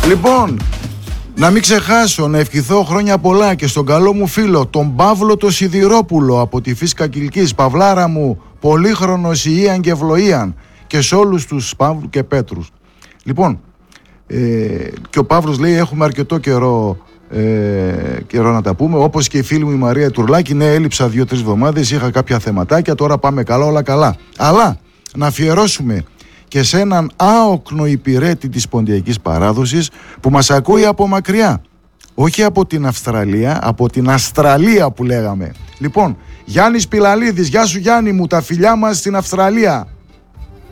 Λοιπόν, να μην ξεχάσω να ευχηθώ χρόνια πολλά και στον καλό μου φίλο, τον Παύλο το Σιδηρόπουλο από τη Φύσκα Κιλκής. Παυλάρα μου, πολύχρονος Ιαν και ευλογίαν, και σε όλους τους Παύλου και Πέτρους. Λοιπόν, και ο Παύλος λέει έχουμε αρκετό καιρό να τα πούμε, όπως και η φίλη μου η Μαρία Τουρλάκη. Ναι, έλειψα 2-3 εβδομάδες, είχα κάποια θεματάκια, τώρα πάμε καλά, όλα καλά. Αλλά να αφιερώσουμε και σε έναν άοκνο υπηρέτη της ποντιακής παράδοσης που μας ακούει από μακριά, όχι από την Αυστραλία, από την Αστραλία που λέγαμε. Λοιπόν, Γιάννης Πιλαλίδης, γεια σου Γιάννη μου, τα φιλιά μας στην Αυστραλία.